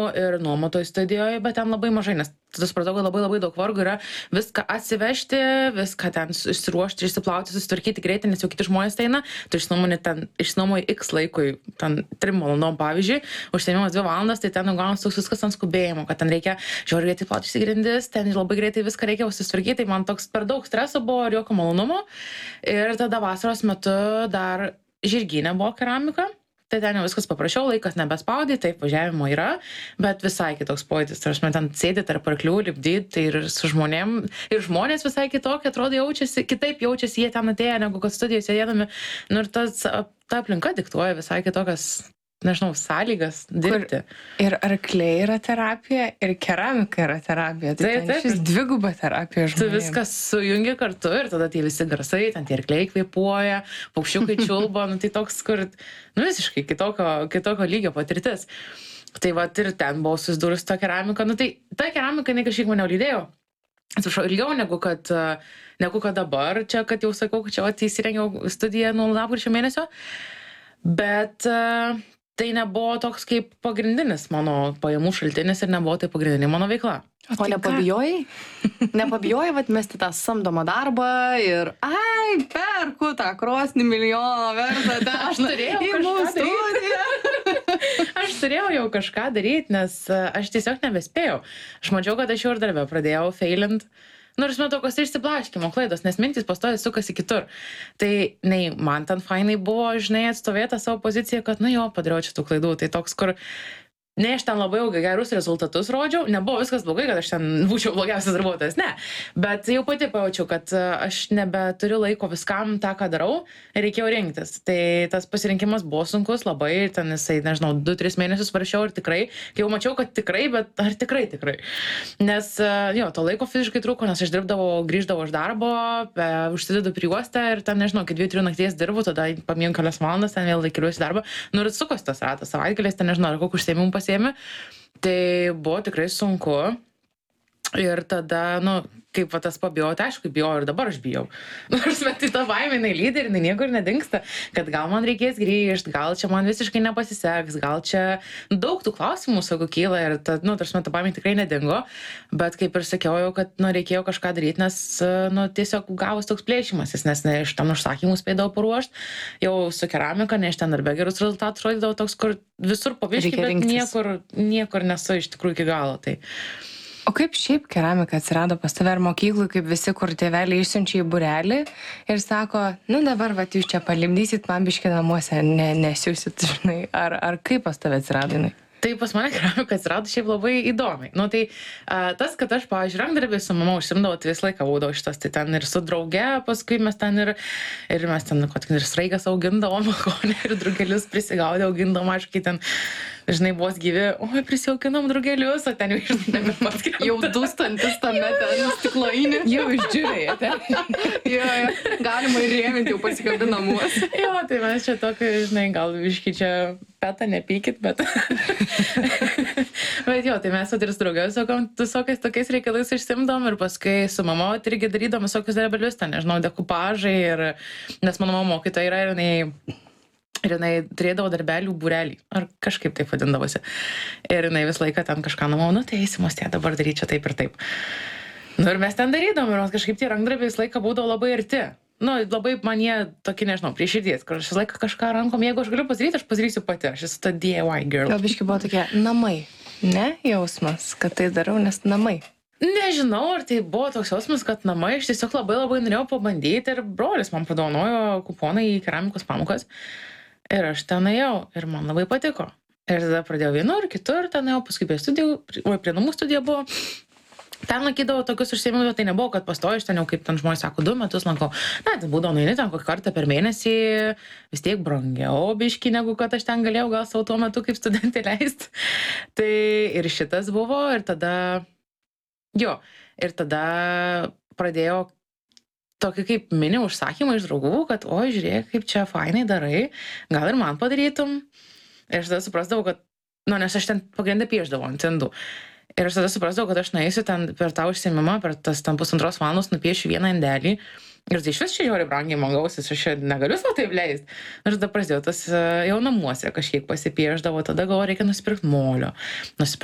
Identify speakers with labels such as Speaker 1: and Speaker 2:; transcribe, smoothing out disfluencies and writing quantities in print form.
Speaker 1: ir nuomotoj studijoje, bet ten labai mažai, nes tada supratau, kad labai daug vargo yra viską atsivežti, viską ten išsiruošti, išsiplauti, susitvarkyti greitai, nes jau kiti žmonės eina, tu išsinuomoji X laikui, ten 3 valandom pavyzdžiui, užsiėmimas 2 valandas, tai ten gaunas toks viskas ant skubėjimo, kad ten reikia žiauriai greitai plauti išsigrindis, ten labai greitai viską reikia susitvarkyti, tai man toks per daug streso buvo ir jokio malonumo. Ir tada vasaros metu dar Žirgyne buvo keramika. Tai ten jau viskas paprašiau, laikas nebespaudė, taip važiavimo yra, bet visai kitoks pojūtis. Tai aš man ten sėdi tarp arklių, lipdyti, tai ir su žmonėm, ir žmonės visai kitokie, atrodo, kitaip jaučiasi jie ten atėję, negu kad studijose sėdami. Nu ir ta aplinka diktuoja visai kitokias, nežinau, sąlygas dirbti.
Speaker 2: Ir arkliai yra terapija, ir keramika yra terapija. Tai šis dviguba terapija žmonėms.
Speaker 1: Tu viskas sujungi kartu ir tada tie visi garsai, ten tie arkliai kvėpuoja, paukščiukai čiulba, nu tai toks, kur, nu visiškai kitokio lygio patirtis. Tai va ir ten buvau susidūrus tą keramiką, nu tai ta keramika, jinai kažkiek mane lydėjo. Atsiprašau, ilgiau negu kad dabar, čia, kad jau sakau, kad čia įsirengiau studiją nuo lapkričio mėnesio, bet tai nebuvo toks kaip pagrindinis mano pajamų šaltinis ir nebuvo tai pagrindinė mano veikla.
Speaker 3: O nepabijojai? Nepabijojai, vat mesti tą samdomą darbą ir, perku tą krosnį milijoną vertą,
Speaker 1: Aš turėjau jau kažką daryti, nes aš tiesiog nebespėjau. Aš mačiau, kad aš jau ir darbę pradėjau failint. Nors matau, kas išsiblaškymo klaidos, nes mintys pastoviai sukasi kitur. Tai nei man ten fainai buvo, žinai, atstovėta savo poziciją, kad, padariau čia tų klaidų. Tai toks, kur ne, aš ten labai ilgai gerus rezultatus rodžiau, nebuvo viskas blogai, kad aš ten būčiau blogiausias darbuotojas, ne. Bet jau pati pajaučiau, kad aš nebeturiu laiko viskam tą, ką darau, ir reikėjo rinktis. Tai tas pasirinkimas buvo sunkus labai, ten jisai, nežinau, 2-3 mėnesius varšiau ir tikrai, kai jau mačiau, kad tikrai, bet ar tikrai. Nes, to laiko fiziškai trūko, nes aš grįždavau iš darbo, užsidedu prijuostę ir ten, nežinau, iki 2-3 nakties dirbu, tada pamiegu kelias valandas, ten vėl keliuosi darbą. Nu ir sukosi tas ratas, savaitgaliais, ten, nežinau, ar kokių užsiėmimų pasiėmė. Tai buvo tikrai sunku. Ir tada, kaip tas pabijau, tai aišku, bijau ir dabar aš bijau. Nors bet tai ta baimė, jinai lydi ir jinai niekur nedingsta, kad gal man reikės grįžti, gal čia man visiškai nepasiseks, gal čia daug tų klausimų sakau kyla ir ta baimė tikrai nedingo, bet kaip ir sakiau jau, kad reikėjo kažką daryti, nes tiesiog gavus toks plėšimasis, nes ne iš ten užsakymų spėdavau paruošti, jau su keramika, ne iš ten darbe gerus rezultatus rodydavau toks, kur visur paviškai, bet niekur nesu iš tikrųjų iki galo. Tai.
Speaker 2: O kaip šiaip keramika atsirado pas tave ar mokyklui, kaip visi, kur tėveliai išsiunčia į būrelį ir sako, dabar jūs čia palipdysit, man biškį namuose nesiūsit, žinai, ar kaip pas tave atsirado jinai?
Speaker 1: Tai pas mane keramika atsirado šiaip labai įdomiai. Tai tas, kad aš, pavyzdžiui, rankdarbiai su mama užsimdavau, tai visą laiką būdavo šitas, tai ten ir su drauge, paskui mes ten ir mes ten ir sraigas augindavom, ir drugelius prisigaudė augindavom, aiškiai ten, žinai, vos gyvi, prisijaukinam drugelius, o ten jau išnebe paskiriam.
Speaker 3: Jau dūstantis tame ten stiklainį.
Speaker 2: Jau išdžiūrėja ten.
Speaker 3: Galima ir rėminti, jau pasikabinamuos.
Speaker 1: Tai mes čia tokį, žinai, gal viškai čia petą nepykit, bet... Bet tai mes ir su draugiais visokiais tokiais reikalais išsimdom ir paskui su mama irgi darydom visokius darbelius, ten, nežinau, dekupažai nes mano mama mokytoja yra ir jinai turėdavo darbelių būrelį, ar kažkaip taip vadindavosi. Ir jinai visą laiką ten kažką tai eisimos tie dabar daryti čia taip ir taip. Ir mes ten darydom ir kažkaip tie rankdarbiai visą laiką būdavo labai arti. Labai man jie tokie, nežinau, prie širdies, kur aš visą laiką kažką rankom, jeigu aš galiu pasidaryti, aš pasidarysiu pati, aš esu ta DIY girl.
Speaker 2: Gal biškai buvo tokie namai, ne jausmas, kad tai darau, nes namai.
Speaker 1: Nežinau, ar tai buvo toks jausmas, kad namai, aš tiesiog labai norėjau pabandyti ir brolis man padovanojo kuponą į keramikos pamokas ir aš ten ėjau ir man labai patiko. Ir tada pradėjau vienur, kitur, ten ėjau, paskui prie namų studija buvo. Ten lankydavau tokius užsiėmimus, tai nebuvo, kad pastoju, aš ten jau, kaip ten žmonės sako, 2 metus lankau. Tai būdavo nueini ten kokį kartą per mėnesį, vis tiek brangiau biškį, negu kad aš ten galėjau gal savo tuo metu kaip studentė leisti. Tai ir šitas buvo, ir tada pradėjau tokį kaip mini užsakymą iš draugų, kad, žiūrėk, kaip čia fainai darai, gal ir man padarytum. Ir aš tada suprasdavau, kad, nes aš ten pagrindę piešdavau ant indų. Ir aš tada suprasdavau, kad aš nueisiu ten per tą užsiėmimą, per tas ten 1,5 valandos nupiešiu vieną indelį. Ir tai iš vis čia žiauriai brangiai man gausis, aš čia negaliu savo taip leisti. Ir tada prasidėjau tas jau namuose kažkiek pasipieždavo, tada galvoju, reikia nusipirkti molio.